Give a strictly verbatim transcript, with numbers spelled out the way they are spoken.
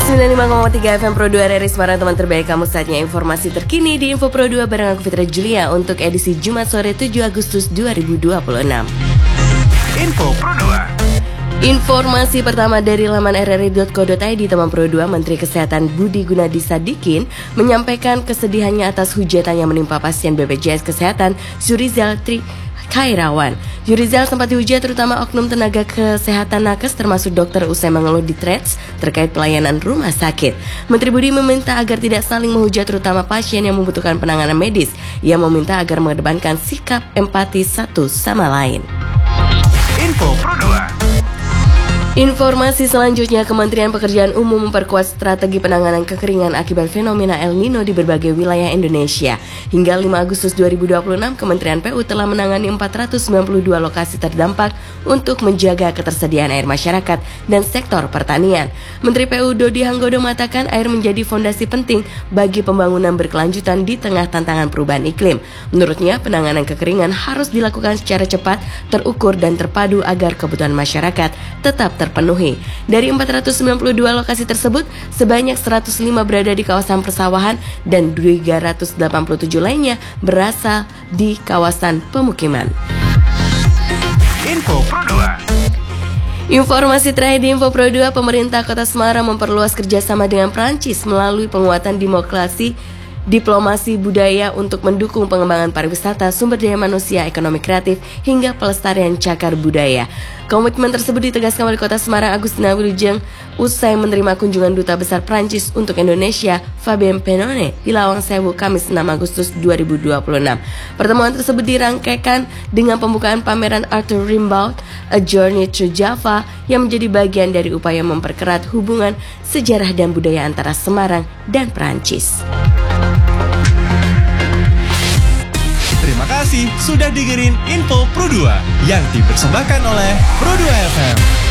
sembilan puluh lima koma tiga F M Pro dua R R I Semarang, teman terbaik kamu. Saatnya informasi terkini di Info Pro dua bareng aku Fitra Julia untuk edisi Jumat sore tujuh Agustus dua ribu dua puluh enam. Info Pro dua. Informasi pertama dari laman r r i dot co dot i d, teman Pro dua. Menteri Kesehatan Budi Gunadi Sadikin menyampaikan kesedihannya atas hujatan yang menimpa pasien B P J S Kesehatan Zurizal Tri Khairawan. Zurizal sempat dihujat terutama oknum tenaga kesehatan nakes termasuk dokter usai mengeluh di Threads terkait pelayanan rumah sakit. Menteri Budi meminta agar tidak saling menghujat terutama pasien yang membutuhkan penanganan medis. Ia meminta agar mengedepankan sikap empati satu sama lain. Info Pro dua. Informasi selanjutnya, Kementerian Pekerjaan Umum memperkuat strategi penanganan kekeringan akibat fenomena El Nino di berbagai wilayah Indonesia. Hingga lima Agustus dua ribu dua puluh enam, Kementerian P U telah menangani empat ratus sembilan puluh dua lokasi terdampak untuk menjaga ketersediaan air masyarakat dan sektor pertanian. Menteri P U Dodi Hanggodo mengatakan air menjadi fondasi penting bagi pembangunan berkelanjutan di tengah tantangan perubahan iklim. Menurutnya, penanganan kekeringan harus dilakukan secara cepat, terukur dan terpadu agar kebutuhan masyarakat tetap ter terpenuhi. Dari empat ratus sembilan puluh dua lokasi tersebut, sebanyak seratus lima berada di kawasan persawahan dan tiga ratus delapan puluh tujuh lainnya berasal di kawasan pemukiman. Info Pro dua. Informasi terakhir di Info Pro dua, pemerintah Kota Semarang memperluas kerjasama dengan Prancis melalui penguatan demokrasi diplomasi budaya untuk mendukung pengembangan pariwisata, sumber daya manusia, ekonomi kreatif, hingga pelestarian cagar budaya. Komitmen tersebut ditegaskan oleh Kota Semarang Agustina Wilujeng usai menerima kunjungan Duta Besar Prancis untuk Indonesia, Fabien Penone, di Lawang Sewu, Kamis enam Agustus dua ribu dua puluh enam. Pertemuan tersebut dirangkaikan dengan pembukaan pameran Arthur Rimbaud, A Journey to Java, yang menjadi bagian dari upaya memperkerat hubungan sejarah dan budaya antara Semarang dan Prancis. Terima kasih sudah dengerin Info Pro dua yang dipersembahkan oleh Pro dua F M.